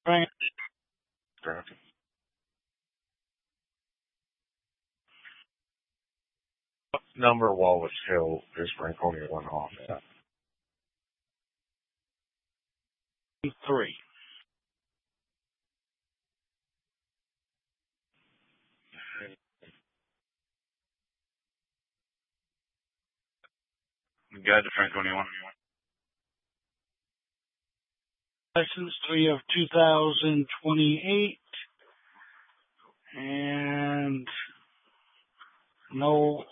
Frank, What number Wallace Hill is Franconia 1 off at? 3. Guide to Franconia 1. License 3 of 2028. And no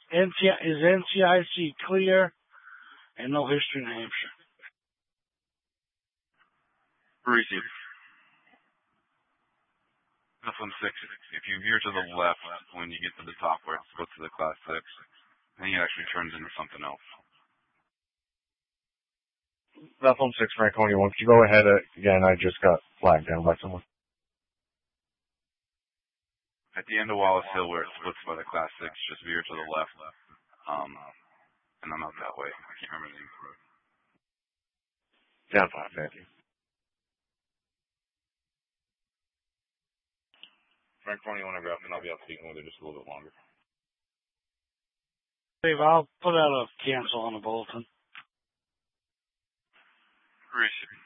NCIC clear and no history in New Hampshire. Receive. F-16. If you veer to the left when you get to the top where it goes to the Class 6, then it actually turns into something else. Bethlehem 6, Franconia 1. Could you go ahead again? I just got flagged down by someone. At the end of Wallace Hill where it splits by the Class 6, just veer to the left. And I'm out that way. I can't remember the name of the road. Down 5, thank you. Franconia 1, I grab, and I'll be out speaking with her just a little bit longer. Dave, I'll put out a cancel on the bulletin. Receive.